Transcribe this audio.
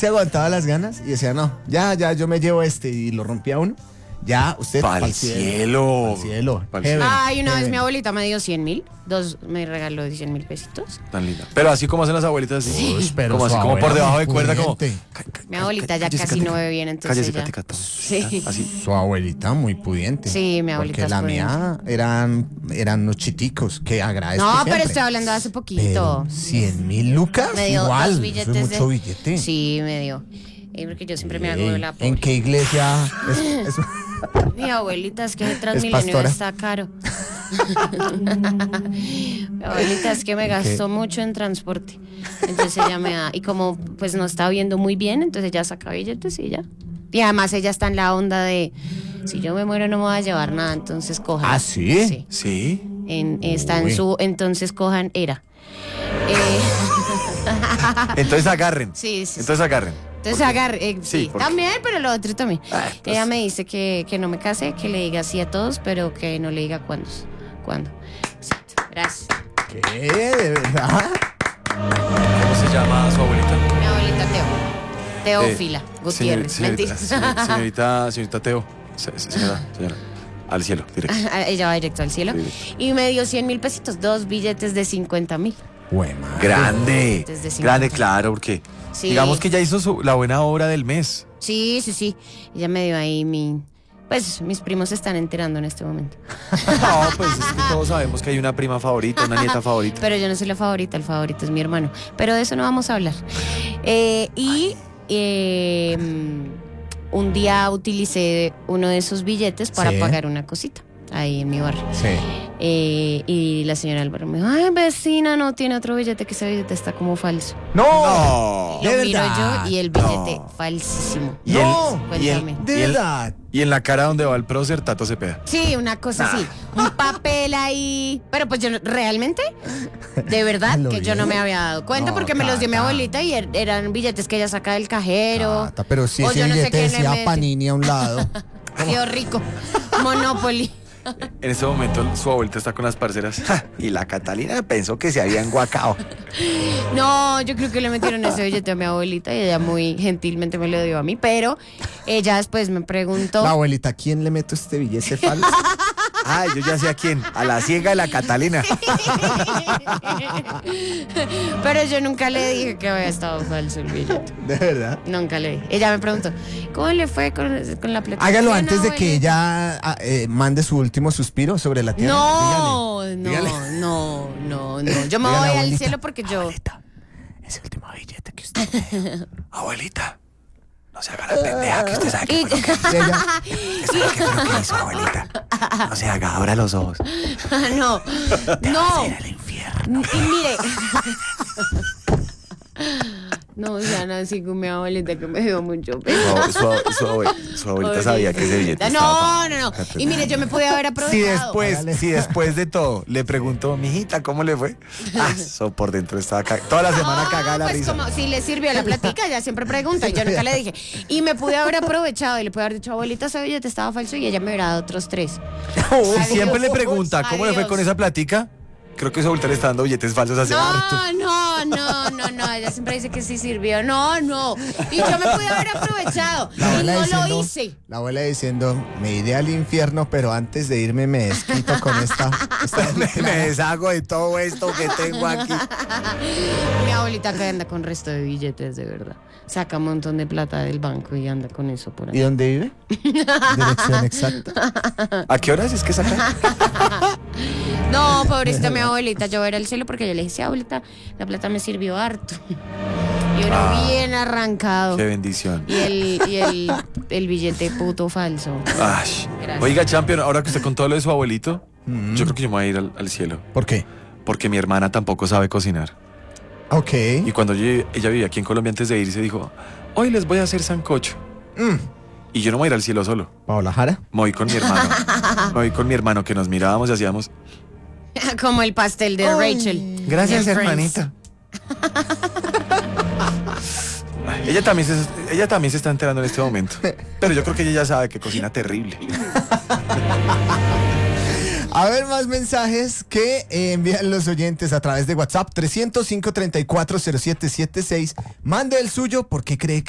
se aguantaba las ganas y decía, no, ya, yo me llevo y lo rompía uno. Ya, usted Pa'l cielo. Pa'l cielo. Pa'l Heaven, cielo. Una vez heaven. mi abuelita me dio 100.000. Me regaló 100.000 pesitos. Tan linda. Pero así como hacen las abuelitas, así. Uy, pero como su así, como por abuela debajo muy de cuerda, como. pudiente. Mi abuelita ya Cállese, casi Katica. no ve bien, entonces Cállese, ya. Katica, Sí. Así. Su abuelita muy pudiente. Sí, mi abuelita Porque es la pudiente. mía eran unos chiticos que agradezco No, siempre. pero estoy hablando de hace poquito. Pero 100.000 lucas, Me dio igual, dos eso es billetes mucho billete. Sí, me dio. Porque yo siempre me hago Ey, la ¿en pobre. qué iglesia? Eso- Mi abuelita, es que el Transmilenio pastora? está caro. Mi abuelita es que me gastó mucho en transporte. Entonces ella me da. Y como pues no está viendo muy bien, entonces ella saca billetes y ya. Y además ella está en la onda de si yo me muero no me voy a llevar nada, entonces cojan. ¿Ah, sí? Sí. Sí. Está en Uy. su. Entonces cojan era. Entonces agarren. Sí, sí. Entonces agarren. Entonces agarre, Sí, sí, porque- también, pero lo otro también. Entonces- Ella me dice que no me case, que le diga sí a todos, pero que no le diga cuándo. Exacto. Gracias. ¿Qué? ¿De verdad? ¿Cómo se llama su abuelita? Mi abuelita Teófila Gutiérrez. Señorita, Mentira. señorita Teo. Señora. Al cielo, directo. Ella va directo al cielo. Y me dio 100.000 pesitos, 2 billetes de 50.000. Güey, madre. Grande. Desde 50. Grande, claro, porque Sí. digamos que ya hizo la buena obra del mes. Sí. Ella me dio ahí Pues mis primos se están enterando en este momento. No, pues es que todos sabemos que hay una prima favorita, una nieta favorita. Pero yo no soy la favorita, el favorito es mi hermano. Pero de eso no vamos a hablar. Un día utilicé uno de esos billetes para Sí. pagar una cosita ahí en mi barrio. Sí. Y la señora del barrio me dijo, ay, vecina, no tiene otro billete, que ese billete está como falso. ¡No! Y lo ¿De miro verdad? yo y el billete No. falsísimo. Y No. Cuéntame. ¿De verdad? Y en la cara donde va el prócer, Tato Cepeda. Sí, una cosa así. Un papel ahí. Pero pues yo realmente, de verdad, Lo que yo no bien. me había dado cuenta No, porque me los dio mi Cata. abuelita y eran billetes que ella saca del cajero. Cata, pero si O ese yo no sé billete quién le decía mete. Panini a un lado. Quedó rico. Monopoly. En ese momento su abuelita está con las parceras. ¡Ja! Y la Catalina pensó que se había enguacado. No, yo creo que le metieron ese billete a mi abuelita y ella muy gentilmente me lo dio a mí, pero ella después me preguntó. La abuelita, ¿a quién le meto este billete falso? Ay, yo ya sé a quién. A la ciega de la Catalina. Pero yo nunca le dije que había estado falso el billete. ¿De verdad? Nunca le dije. Ella me preguntó, ¿cómo le fue con la plata? Hágalo Yo, antes no, de que abuelita. ella mande su último suspiro sobre la tierra. No, Dígale. no. Yo me Dígale, voy al abuelita. cielo porque yo. Abuelita, ese último billete que usted me dio. Abuelita, no se haga la pendeja que usted sabe que Y- fue lo que Y ella, ¿Qué fue lo que hizo, abuelita? No se haga, abra los ojos. no. El infierno. Y mire. No, ya nací con mi abuelita que me dio mucho pena. No, su abuelita sabía que ese billete estaba. No. Y mire, yo me pude haber aprovechado. Si después de todo le preguntó, mijita, ¿cómo le fue? Eso por dentro estaba toda la semana cagada la pues risa. como si le sirvió la platica, ella siempre pregunta y yo nunca le dije. Y me pude haber aprovechado y le pude haber dicho, abuelita, ese billete estaba falso y ella me hubiera dado otros 3. Si siempre le pregunta, ¿cómo le fue con esa platica? Creo que su abuelita le está dando billetes falsos hace harto. No, ella siempre dice que sí sirvió. No. Y yo me pude haber aprovechado la y abuela no diciendo, lo hice. La abuela diciendo, me iré al infierno, pero antes de irme me desquito con esta Me deshago de todo esto que tengo aquí. Mi abuelita que anda con resto de billetes, de verdad. Saca un montón de plata del banco y anda con eso por ¿Y ahí. dónde vive? Dirección exacta. ¿A qué horas es que saca? No, pobrecita mi abuelita, yo era el cielo porque yo le dije, sí, abuelita, la plata me sirvió harto. Y uno bien arrancado. Qué bendición. Y el billete puto falso. Ay. Gracias. Oiga, Champion, ahora que usted contó lo de su abuelito, yo creo que yo me voy a ir al cielo. ¿Por qué? Porque mi hermana tampoco sabe cocinar. Ok. Y cuando ella vivía aquí en Colombia antes de irse, dijo, hoy les voy a hacer sancocho. Y yo no me voy a ir al cielo solo. ¿Paola Jara? Me voy con mi hermano. Me voy con mi hermano que nos mirábamos y hacíamos, Como el pastel de Rachel. gracias, En Friends. hermanita. Ay, ella también se está enterando en este momento. Pero yo creo que ella ya sabe que cocina terrible. A ver, más mensajes que envían los oyentes a través de WhatsApp 305-340776. Mande el suyo porque cree que